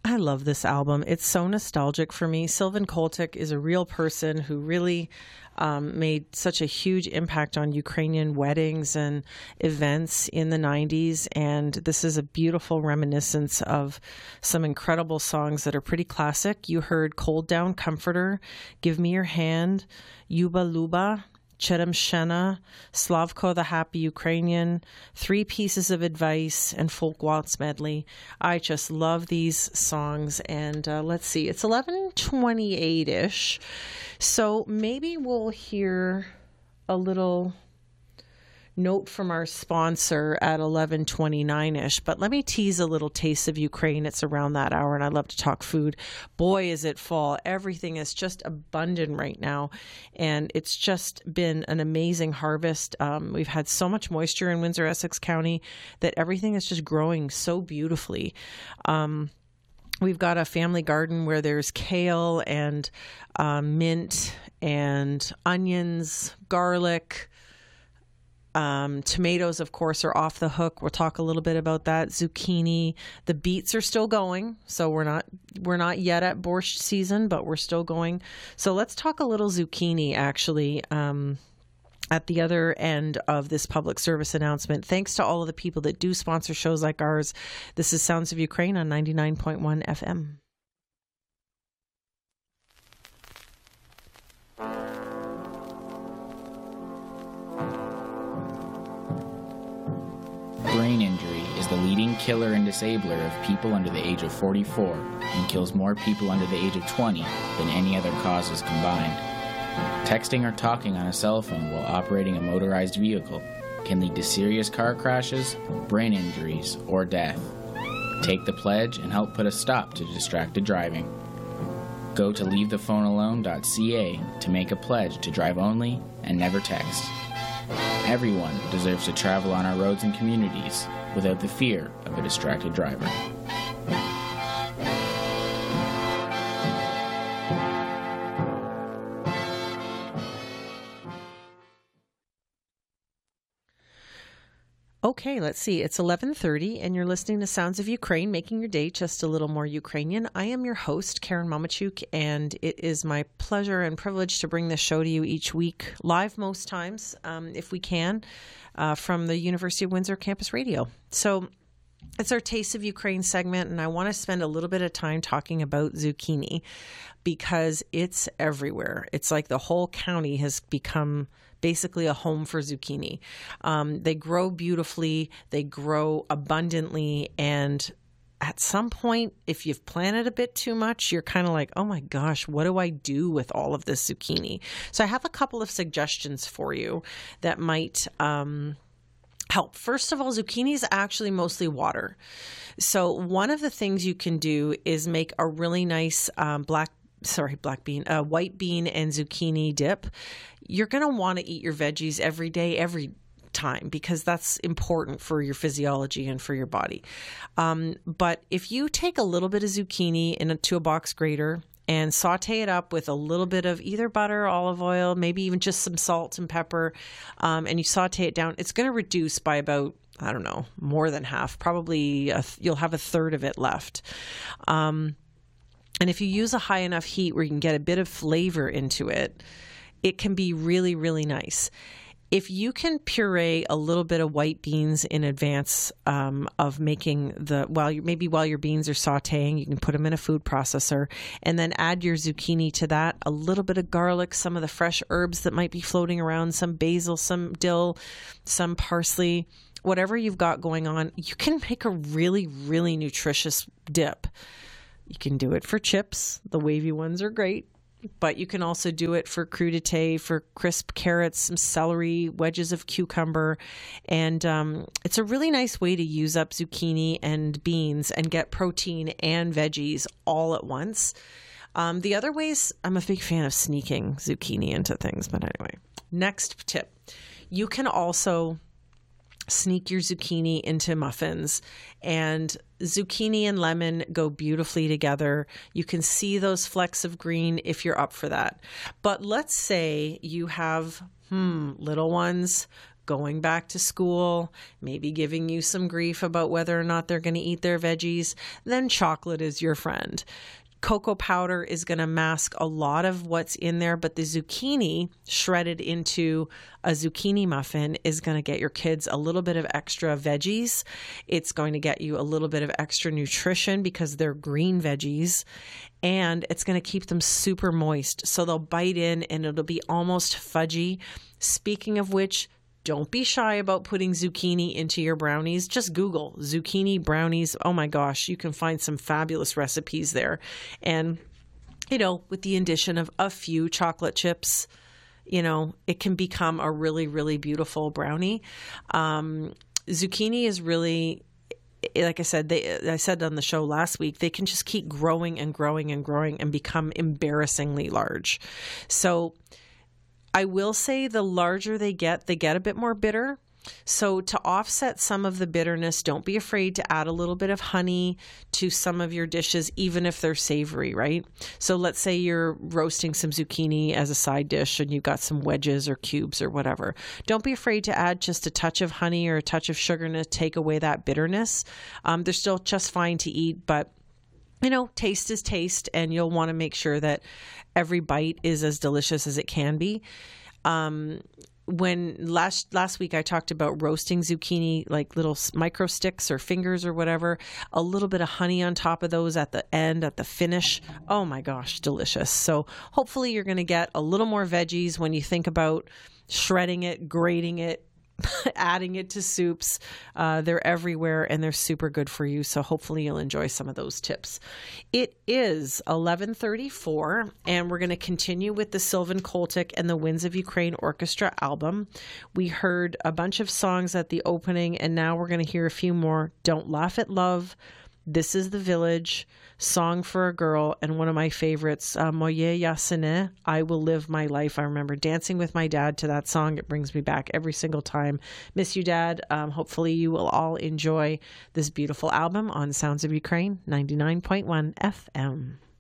I love this album. It's so nostalgic for me. Sylvan Koltyk is a real person who really made such a huge impact on Ukrainian weddings and events in the 90s. And this is a beautiful reminiscence of some incredible songs that are pretty classic. You heard Cold Down Comforter, Give Me Your Hand, Yuba Luba, Chedemshena, Slavko the Happy Ukrainian, Three Pieces of Advice, and Folk Waltz Medley. I just love these songs. And let's see, it's 11:28-ish. So maybe we'll hear a little note from our sponsor at 11:29-ish. But let me tease a little Taste of Ukraine. It's around that hour, and I love to talk food. Boy, is it fall. Everything is just abundant right now, and it's just been an amazing harvest. We've had so much moisture in Windsor-Essex County that everything is just growing so beautifully. We've got a family garden where there's kale and mint and onions, garlic. Tomatoes, of course, are off the hook. We'll talk a little bit about that. Zucchini. The beets are still going, so we're not yet at borscht season, but we're still going. So let's talk a little zucchini, actually, at the other end of this public service announcement. Thanks to all of the people that do sponsor shows like ours. This is Sounds of Ukraine on 99.1 FM. Brain injury is the leading killer and disabler of people under the age of 44 and kills more people under the age of 20 than any other causes combined. Texting or talking on a cell phone while operating a motorized vehicle can lead to serious car crashes, brain injuries, or death. Take the pledge and help put a stop to distracted driving. Go to leavethephonealone.ca to make a pledge to drive only and never text. Everyone deserves to travel on our roads and communities without the fear of a distracted driver. Okay, let's see. It's 11:30, and you're listening to Sounds of Ukraine, making your day just a little more Ukrainian. I am your host, Karen Momachuk, and it is my pleasure and privilege to bring this show to you each week, live most times, if we can, from the University of Windsor Campus Radio. So it's our Taste of Ukraine segment, and I want to spend a little bit of time talking about zucchini because it's everywhere. It's like the whole county has become basically a home for zucchini. They grow beautifully, they grow abundantly, and at some point, if you've planted a bit too much, you're kind of like, oh my gosh, what do I do with all of this zucchini? So I have a couple of suggestions for you that might help. First of all, zucchini is actually mostly water. So one of the things you can do is make a really nice white bean and zucchini dip. You're going to want to eat your veggies every day, every time, because that's important for your physiology and for your body. But if you take a little bit of zucchini into a box grater and saute it up with a little bit of either butter, olive oil, maybe even just some salt and pepper, and you saute it down, it's going to reduce by about, I don't know, more than half. Probably you'll have a third of it left. And if you use a high enough heat where you can get a bit of flavor into it, it can be really, really nice. If you can puree a little bit of white beans in advance of making while your beans are sauteing, you can put them in a food processor and then add your zucchini to that, a little bit of garlic, some of the fresh herbs that might be floating around, some basil, some dill, some parsley, whatever you've got going on, you can make a really, really nutritious dip. You can do it for chips. The wavy ones are great. But you can also do it for crudité, for crisp carrots, some celery, wedges of cucumber. And it's a really nice way to use up zucchini and beans and get protein and veggies all at once. The other ways, I'm a big fan of sneaking zucchini into things. But anyway, next tip. You can also sneak your zucchini into muffins, and zucchini and lemon go beautifully together. You can see those flecks of green if you're up for that. But let's say you have little ones, going back to school, maybe giving you some grief about whether or not they're going to eat their veggies, then chocolate is your friend. Cocoa powder is going to mask a lot of what's in there, but the zucchini shredded into a zucchini muffin is going to get your kids a little bit of extra veggies. It's going to get you a little bit of extra nutrition because they're green veggies, and it's going to keep them super moist. So they'll bite in and it'll be almost fudgy. Speaking of which, don't be shy about putting zucchini into your brownies. Just Google zucchini brownies. Oh my gosh, you can find some fabulous recipes there. And, with the addition of a few chocolate chips, it can become a really, really beautiful brownie. Zucchini is really, like I said, I said on the show last week, they can just keep growing and growing and growing and become embarrassingly large. So I will say the larger they get a bit more bitter. So to offset some of the bitterness, don't be afraid to add a little bit of honey to some of your dishes, even if they're savory, right? So let's say you're roasting some zucchini as a side dish and you've got some wedges or cubes or whatever. Don't be afraid to add just a touch of honey or a touch of sugar to take away that bitterness. They're still just fine to eat, but taste is taste, and you'll want to make sure that every bite is as delicious as it can be. When last week I talked about roasting zucchini, like little micro sticks or fingers or whatever, a little bit of honey on top of those at the end, at the finish. Oh my gosh, delicious. So hopefully you're going to get a little more veggies when you think about shredding it, grating it, adding it to soups. They're everywhere and they're super good for you. So hopefully you'll enjoy some of those tips. It is 11:34 and we're going to continue with the Sylvan Koltik and the Winds of Ukraine Orchestra album. We heard a bunch of songs at the opening and now we're going to hear a few more. Don't Laugh at Love, This is the Village, Song for a Girl, and one of my favorites, Moye Yasine, I Will Live My Life. I remember dancing with my dad to that song. It brings me back every single time. Miss you, Dad. Hopefully you will all enjoy this beautiful album on Sounds of Ukraine, 99.1 FM.